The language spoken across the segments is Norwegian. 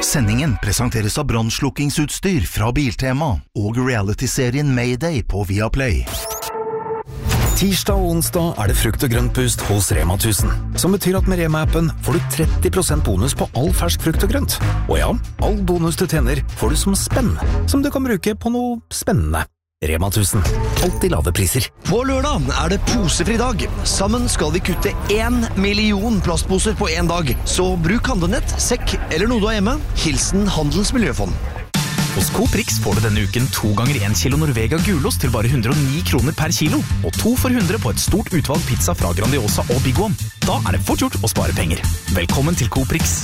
Sendingen presenteres av brannslukkingsutstyr fra Biltema og reality-serien Mayday på Viaplay. Tirsdag og onsdag det frukt- og grøntboost hos Rema 1000, som betyr at med Rema-appen får du 30% bonus på all fersk frukt og grønt. Og ja, all bonus du tjener får du som spenn, som du kan bruke på noe spennende. Rema 1000. Alltid lave priser. På lørdag det posefri dag. Sammen skal vi kutte 1 million plastposer på en dag. Så bruk handlenett, sekk eller noe du har hjemme. Hilsen Handels Miljøfond. Hos Coop Rix får du denne uken 2 ganger 1 kilo Norvega gulost til bare 109 kroner per kilo, og 2 for 100 på et stort utvalg pizza fra Grandiosa og Big One. Da det fort gjort å spare penger. Velkommen til Coop Rix.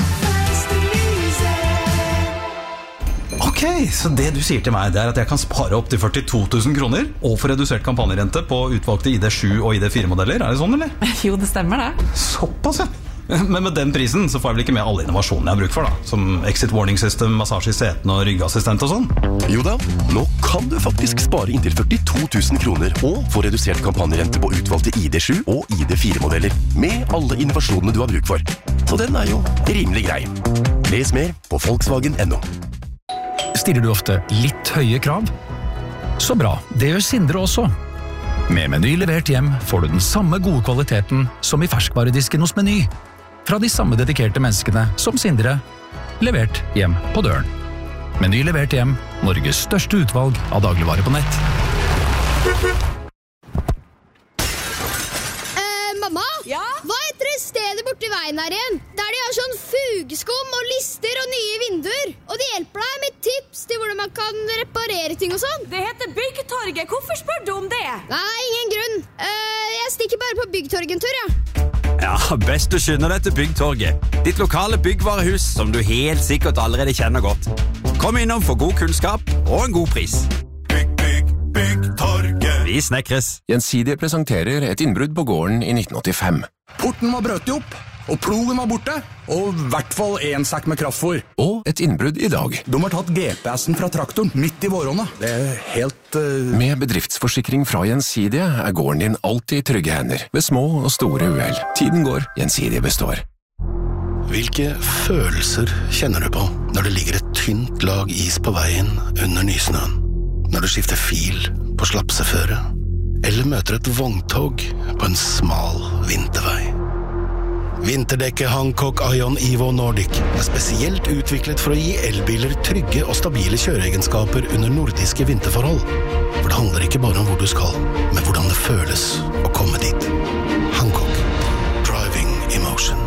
Ok, så det du sier til meg det at jeg kan spare opp til 42 000 kroner og få redusert kampanjerente på utvalgte ID7 og ID4-modeller, det sånn, eller? Jo, det stemmer det. Såpass, ja. Men med den prisen så får jeg vel ikke med alle innovasjonene jeg har bruk for da, som exit warning system, massasje i seten og ryggassistent og sånn? Jo da, nå kan du faktisk spare inntil 42 000 kroner og få redusert kampanjerente på utvalgte ID7 og ID4-modeller med alle innovasjonene du har bruk for. Så den jo rimelig grei. Les mer på Volkswagen.no. Stiller du ofte litt høye krav? Så bra, det gjør Sindre også. Med Meny levert hjem får du den samme gode kvaliteten som i ferskvaredisken hos Meny. Fra de samme dedikerte menneskene som Sindre, levert hjem på døren. Meny levert hjem, Norges største utvalg av dagligvare på nett. Mamma? Ja? Hva heter det stedet borti veien her igjen? Der de har sånn fugeskum og lister og nye vinduer. Og de hjelper deg med tips til hvordan man kan reparere ting og sånn. Det heter Byggtorget. Hvorfor spør du om det? Nei, ingen grunn. Jeg stikker bare på Byggtorget en tur, ja. Ja, best du skynder deg til Byggtorget. Ditt lokale byggvarehus som du helt sikkert allerede kjenner godt. Kom innom for god kunnskap og en god pris. Byggtorget. Vi snekres. Gjensidige presenterer et innbrudd på gården i 1985. Porten var brøt opp, og plogen var borte, og I hvert fall en sekk med kraftfôr. Og et innbrudd i dag. De har tatt GPS-en fra traktoren midt i vårrånet. Det helt... Med bedriftsforsikring fra Gjensidige gården din alltid i trygge hender, ved små og store uhell. Tiden går, Gjensidige består. Hvilke følelser kjenner du på når det ligger et tynt lag is på veien under nysnøen? Når du skifter fil på slapseføre? Eller møter et vogntog på en smal vintervei? Vinterdekket Hancock Ion Evo Nordic spesielt utviklet for å gi elbiler trygge og stabile kjøreegenskaper under nordiske vinterforhold. For det handler ikke bare om hvor du skal, men hvordan det føles å komme dit. Hancock. Driving Emotion.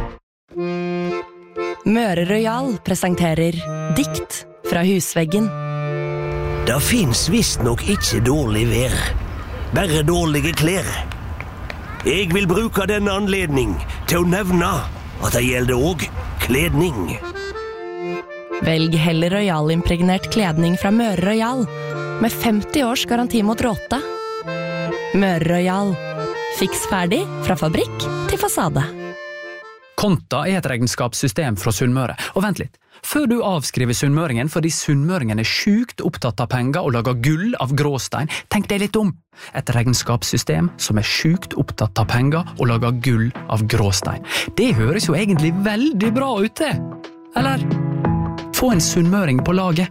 Møre Royal presenterer Dikt fra husveggen. Det finnes visst nok ikke dårlig vær, bare dårlige klær. Jeg vil bruke denne anledning til å nevne at det gjelder også kledning. Velg heller Royal-impregnert kledning fra Møre Royal, med 50 års garanti mot råte. Møre Royal. Fiks ferdig fra fabrikk til fasade. Konta et regnskapssystem fra Sunnmøre. Og vent litt, før du avskriver sunnmøringen fordi sunnmøringen sjukt opptatt av penger og lager gull av gråstein, tenk deg litt om. Et regnskapssystem som sjukt opptatt av penger og lager gull av gråstein. Det høres jo egentlig veldig bra ut det. Eller? Få en sunnmøring på laget.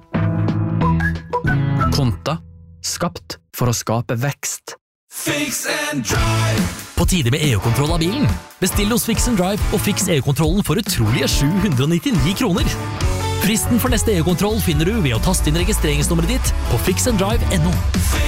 Konta. Skapt for å skape vekst. Fix and Drive! På tide med EU-kontroll av bilen. Bestill hos Fix and Drive og fiks EU-kontrollen for utrolige 799 kroner. Fristen for neste EU-kontroll finner du ved å taste inn registreringsnummeret ditt på fixanddrive.no.